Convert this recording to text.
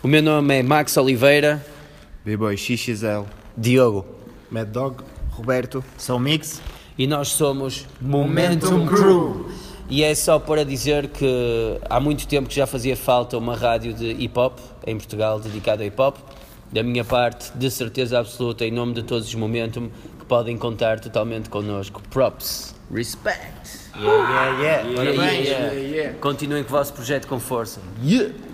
O meu nome é Max Oliveira. B-Boy XXL. Diogo. Mad Dog. Roberto. Sou Mix. E nós somos Momentum Crew. E é só para dizer que há muito tempo que já fazia falta uma rádio de hip-hop em Portugal dedicada a hip-hop. Da minha parte, de certeza absoluta, em nome de todos os Momentum, que podem contar totalmente connosco. Props. Respect. Yeah. Parabéns. Continuem com o vosso projeto com força. Yeah.